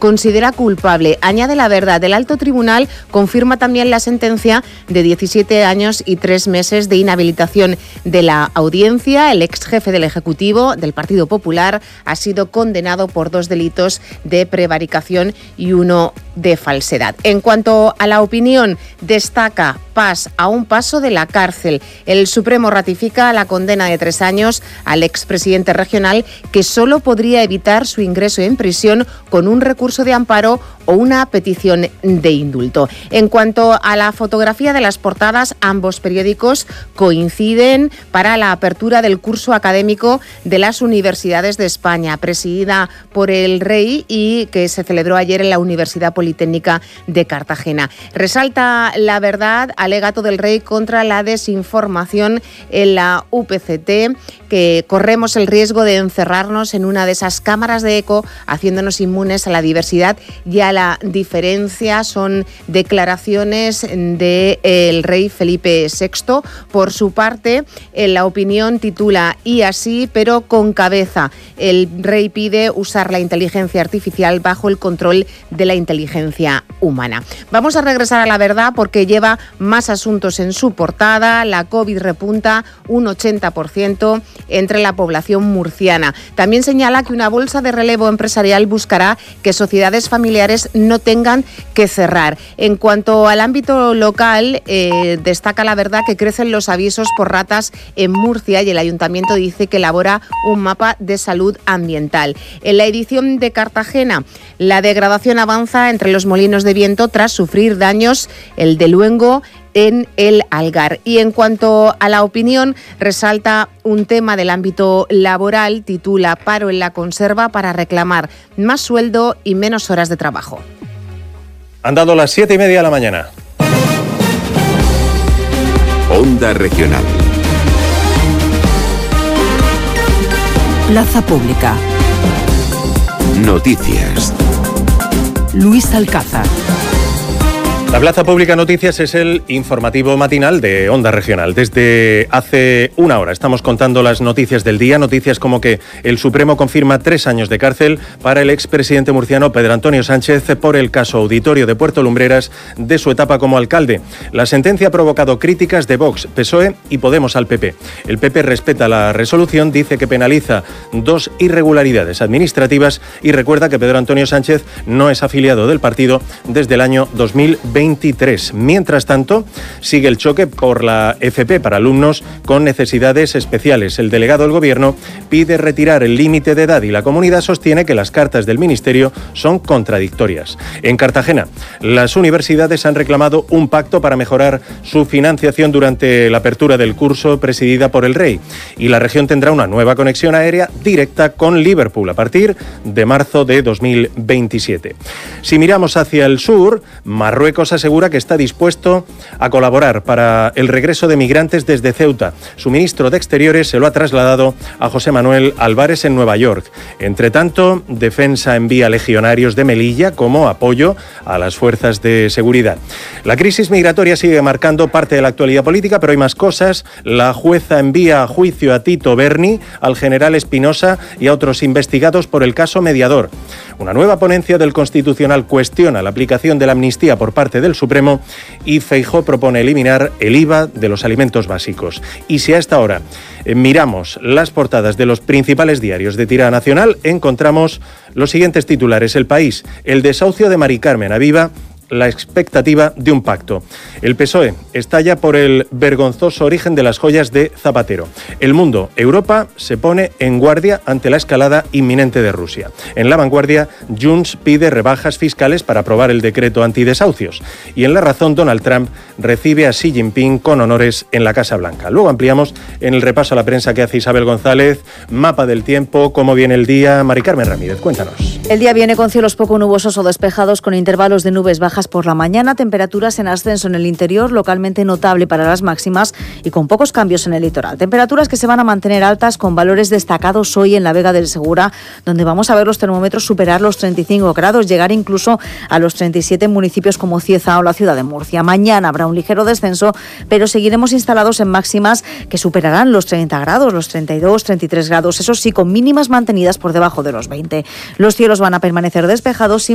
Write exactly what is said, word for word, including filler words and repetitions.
considera culpable. Añade La Verdad. El alto tribunal confirma también la sentencia de diecisiete años y tres meses de inhabilitación de la audiencia. El ex jefe del Ejecutivo del Partido Popular ha sido condenado por dos delitos de prevaricación y uno de falsedad. En cuanto a la opinión, destaca Paz a un paso de la cárcel. El Supremo ratifica la condena de tres años al expresidente regional, que solo podría evitar su ingreso en prisión con un recurso de amparo o una petición de indulto. En cuanto a la fotografía de las portadas, ambos periódicos coinciden para la apertura del curso académico de las universidades de España, presidida por el Rey y que se celebró ayer en la Universidad Politécnica de Cartagena. Resalta La Verdad alegato del Rey contra la desinformación en la U P C T, que corremos el riesgo de encerrarnos en una de esas cámaras de eco, haciéndonos inmunes a la diversidad y a la diferencia. Son declaraciones del Rey Felipe sexto. Por su parte, en La Opinión titula "Y así, pero con cabeza". El Rey pide usar la inteligencia artificial bajo el control de la inteligencia humana. Vamos a regresar a La Verdad porque lleva más asuntos en su portada. La COVID repunta un ochenta por ciento entre la población murciana. También señala que una bolsa de relevo empresarial buscará que sociedades familiares no tengan que cerrar. En cuanto al ámbito local, eh, destaca La Verdad que crecen los avisos por ratas en Murcia y el ayuntamiento dice que elabora un mapa de salud ambiental. En la edición de Cartagena, la degradación avanza entre los molinos de viento tras sufrir daños el de Luengo en el Algar. Y en cuanto a La Opinión, resalta un tema del ámbito laboral, titula "Paro en la conserva para reclamar más sueldo y menos horas de trabajo". Han dado las siete y media de la mañana. Onda Regional. Plaza Pública. Noticias. Luis Alcázar. La Plaza Pública Noticias es el informativo matinal de Onda Regional. Desde hace una hora estamos contando las noticias del día, noticias como que el Supremo confirma tres años de cárcel para el expresidente murciano Pedro Antonio Sánchez por el caso Auditorio de Puerto Lumbreras de su etapa como alcalde. La sentencia ha provocado críticas de Vox, P S O E y Podemos al P P. El P P respeta la resolución, dice que penaliza dos irregularidades administrativas y recuerda que Pedro Antonio Sánchez no es afiliado del partido desde el año dos mil veintitrés. Mientras tanto, sigue el choque por la F P para alumnos con necesidades especiales. El delegado del Gobierno pide retirar el límite de edad y la comunidad sostiene que las cartas del Ministerio son contradictorias. En Cartagena, las universidades han reclamado un pacto para mejorar su financiación durante la apertura del curso presidida por el Rey. Y la región tendrá una nueva conexión aérea directa con Liverpool a partir de marzo de dos mil veintisiete. Si miramos hacia el sur, Marruecos asegura que está dispuesto a colaborar para el regreso de migrantes desde Ceuta. Su ministro de Exteriores se lo ha trasladado a José Manuel Álvarez en Nueva York. Entre tanto, Defensa envía legionarios de Melilla como apoyo a las fuerzas de seguridad. La crisis migratoria sigue marcando parte de la actualidad política, pero hay más cosas. La jueza envía a juicio a Tito Berni, al general Espinosa y a otros investigados por el caso Mediador. Una nueva ponencia del Constitucional cuestiona la aplicación de la amnistía por parte del Supremo y Feijóo propone eliminar el I V A de los alimentos básicos. Y si a esta hora eh, miramos las portadas de los principales diarios de tirada nacional, encontramos los siguientes titulares. El País, el desahucio de Mari Carmen Aviva, la expectativa de un pacto. El P S O E estalla por el vergonzoso origen de las joyas de Zapatero. El Mundo, Europa se pone en guardia ante la escalada inminente de Rusia. En La Vanguardia, Junts pide rebajas fiscales para aprobar el decreto antidesahucios. Y en La Razón, Donald Trump recibe a Xi Jinping con honores en la Casa Blanca. Luego ampliamos en el repaso a la prensa que hace Isabel González, mapa del tiempo, cómo viene el día. Mari Carmen Ramírez, cuéntanos. El día viene con cielos poco nubosos o despejados con intervalos de nubes bajas por la mañana, temperaturas en ascenso en el interior, localmente notable para las máximas y con pocos cambios en el litoral. Temperaturas que se van a mantener altas con valores destacados hoy en la Vega del Segura, donde vamos a ver los termómetros superar los treinta y cinco grados, llegar incluso a los treinta y siete en municipios como Cieza o la ciudad de Murcia. Mañana habrá un ligero descenso, pero seguiremos instalados en máximas que superarán los treinta grados, los treinta y dos, treinta y tres grados, eso sí, con mínimas mantenidas por debajo de los veinte. Los cielos van a permanecer despejados sin